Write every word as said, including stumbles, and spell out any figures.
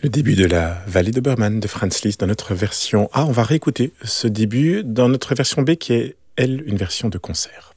Le début de la vallée de Berman de Franz Liszt dans notre version A. On va réécouter ce début dans notre version B qui est, elle, une version de concert.